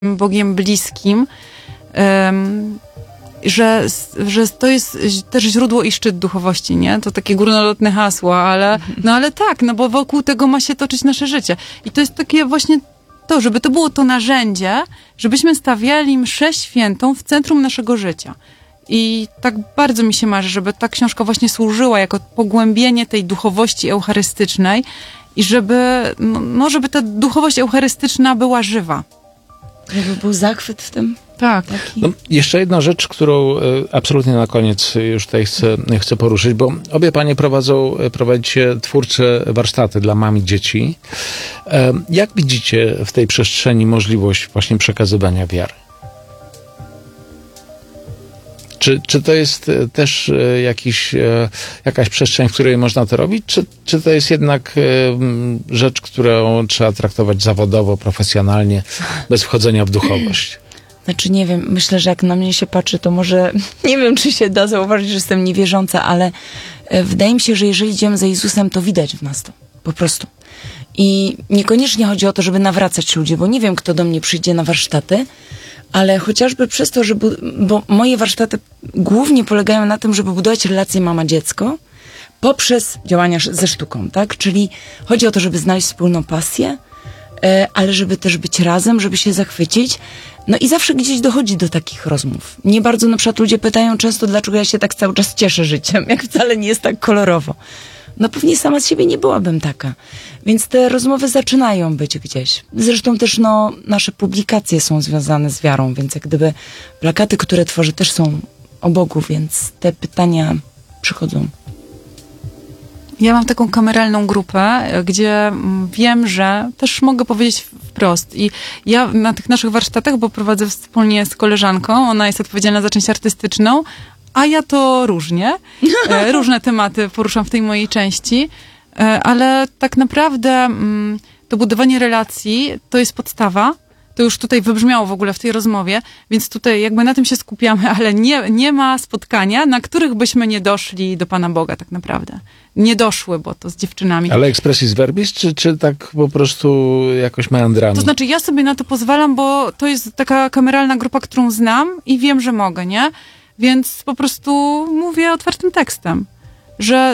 Bogiem bliskim, że to jest też źródło i szczyt duchowości, nie? To takie górnolotne hasło, ale tak, no bo wokół tego ma się toczyć nasze życie. I to jest takie właśnie to, żeby to było to narzędzie, żebyśmy stawiali mszę świętą w centrum naszego życia. I tak bardzo mi się marzy, żeby ta książka właśnie służyła jako pogłębienie tej duchowości eucharystycznej i żeby ta duchowość eucharystyczna była żywa. Żeby był zachwyt w tym. Tak. No, jeszcze jedna rzecz, którą absolutnie na koniec już tutaj chcę poruszyć, bo obie panie prowadzicie twórcze warsztaty dla mam i dzieci. Jak widzicie w tej przestrzeni możliwość właśnie przekazywania wiary? Czy to jest też jakaś przestrzeń, w której można to robić? Czy to jest jednak rzecz, którą trzeba traktować zawodowo, profesjonalnie, bez wchodzenia w duchowość? Znaczy nie wiem, myślę, że jak na mnie się patrzy, to może nie wiem, czy się da zauważyć, że jestem niewierząca, ale wydaje mi się, że jeżeli idziemy za Jezusem, to widać w nas to. Po prostu. I niekoniecznie chodzi o to, żeby nawracać ludzi, bo nie wiem, kto do mnie przyjdzie na warsztaty, ale chociażby przez to, bo moje warsztaty głównie polegają na tym, żeby budować relacje mama-dziecko poprzez działania ze sztuką, tak? Czyli chodzi o to, żeby znaleźć wspólną pasję, ale żeby też być razem, żeby się zachwycić. No i zawsze gdzieś dochodzi do takich rozmów. Mnie bardzo na przykład ludzie pytają często, dlaczego ja się tak cały czas cieszę życiem, jak wcale nie jest tak kolorowo. No pewnie sama z siebie nie byłabym taka. Więc te rozmowy zaczynają być gdzieś. Zresztą też nasze publikacje są związane z wiarą, więc jak gdyby plakaty, które tworzę, też są o Bogu, więc te pytania przychodzą. Ja mam taką kameralną grupę, gdzie wiem, że też mogę powiedzieć wprost. I ja na tych naszych warsztatach, bo prowadzę wspólnie z koleżanką, ona jest odpowiedzialna za część artystyczną, a ja to różnie. Różne tematy poruszam w tej mojej części, ale tak naprawdę to budowanie relacji to jest podstawa. To już tutaj wybrzmiało w ogóle w tej rozmowie, więc tutaj jakby na tym się skupiamy, ale nie ma spotkania, na których byśmy nie doszli do Pana Boga tak naprawdę. Nie doszły, bo to z dziewczynami. Ale expressis verbis, czy tak po prostu jakoś meandrami? To znaczy ja sobie na to pozwalam, bo to jest taka kameralna grupa, którą znam i wiem, że mogę, nie? Więc po prostu mówię otwartym tekstem, że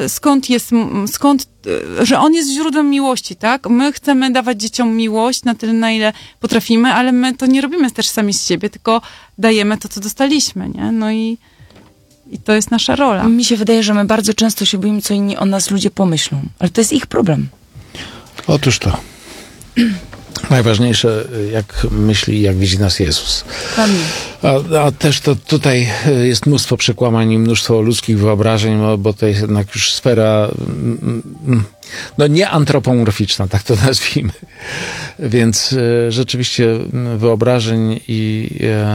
że on jest źródłem miłości, tak? My chcemy dawać dzieciom miłość na tyle, na ile potrafimy, ale my to nie robimy też sami z siebie, tylko dajemy to, co dostaliśmy, nie? No i to jest nasza rola. Mi się wydaje, że my bardzo często się boimy, co inni o nas ludzie pomyślą, ale to jest ich problem. Otóż to. Najważniejsze, jak myśli i jak widzi nas Jezus. A też to tutaj jest mnóstwo przekłamań i mnóstwo ludzkich wyobrażeń, bo to jest jednak już sfera nie antropomorficzna, tak to nazwijmy. Więc rzeczywiście wyobrażeń i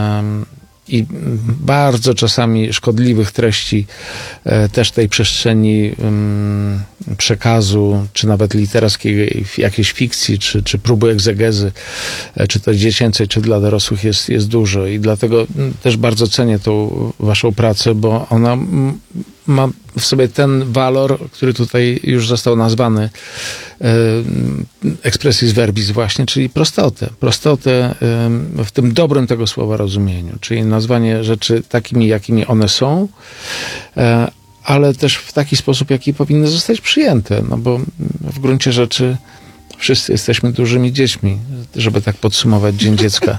bardzo czasami szkodliwych treści też tej przestrzeni przekazu, czy nawet literackiej, jakiejś fikcji, czy próby egzegezy, czy to dziecięcej, czy dla dorosłych jest dużo. I dlatego też bardzo cenię tą waszą pracę, bo ona ma w sobie ten walor, który tutaj już został nazwany expressis verbis właśnie, czyli prostotę. Prostotę w tym dobrym tego słowa rozumieniu, czyli nazwanie rzeczy takimi, jakimi one są, ale też w taki sposób, jaki powinny zostać przyjęte, no bo w gruncie rzeczy wszyscy jesteśmy dużymi dziećmi, żeby tak podsumować Dzień Dziecka.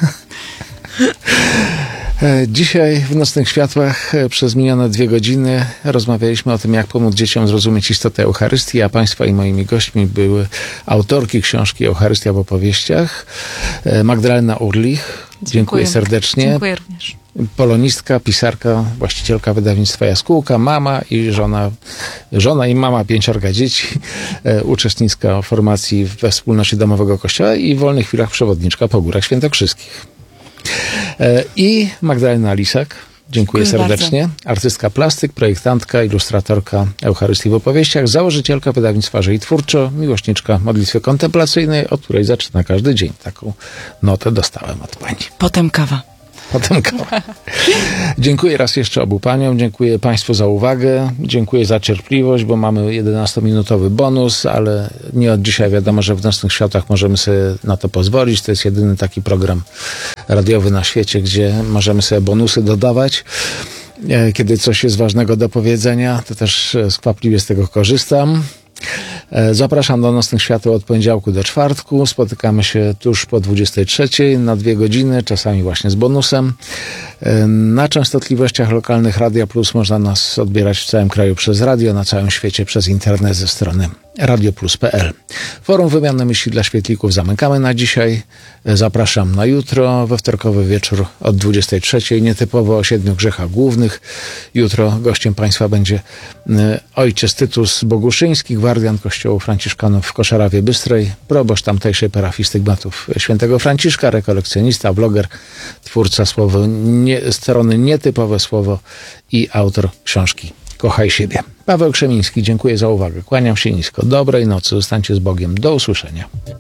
Dzisiaj w Nocnych Światłach przez minione 2 godziny rozmawialiśmy o tym, jak pomóc dzieciom zrozumieć istotę Eucharystii, a państwa i moimi gośćmi były autorki książki Eucharystia w opowieściach, Magdalena Urlich. Dziękuję serdecznie. Dziękuję również. Polonistka, pisarka, właścicielka wydawnictwa Jaskółka, mama i żona i mama 5 dzieci, uczestniczka formacji we wspólnocie domowego kościoła i w wolnych chwilach przewodniczka po Górach Świętokrzyskich. I Magdalena Lisak, dziękuję serdecznie. Bardzo. Artystka plastyk, projektantka, ilustratorka Eucharystii w opowieściach, założycielka wydawnictwa Żyj Twórczo, miłośniczka modlitwy kontemplacyjnej, od której zaczyna każdy dzień. Taką notę dostałem od pani. Potem kawa. Potem koła. Dziękuję raz jeszcze obu paniom, dziękuję państwu za uwagę, dziękuję za cierpliwość, bo mamy 11-minutowy bonus, ale nie od dzisiaj wiadomo, że w Nocnych Światłach możemy sobie na to pozwolić. To jest jedyny taki program radiowy na świecie, gdzie możemy sobie bonusy dodawać. Kiedy coś jest ważnego do powiedzenia, to też skwapliwie z tego korzystam. Zapraszam do Nocnych Świateł od poniedziałku do czwartku. Spotykamy się tuż po 23 na 2 godziny, czasami właśnie z bonusem. Na częstotliwościach lokalnych Radia Plus można nas odbierać w całym kraju przez radio, na całym świecie przez internet ze strony radioplus.pl. Forum Wymiany Myśli dla Świetlików zamykamy na dzisiaj. Zapraszam na jutro, we wtorkowy wieczór od 23. Nietypowo o 7 grzechach głównych. Jutro gościem państwa będzie ojciec Tytus Boguszyński, gwardian Kościołu Franciszkanów w Koszarawie Bystrej, proboszcz tamtejszej parafii Stygmatów Świętego Franciszka, rekolekcjonista, bloger, twórca strony Nietypowe Słowo i autor książki Kochaj siebie. Paweł Krzemiński, dziękuję za uwagę. Kłaniam się nisko. Dobrej nocy. Zostańcie z Bogiem. Do usłyszenia.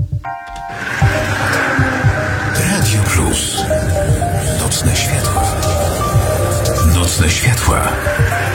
Radio Plus. Nocne światła. Nocne światła.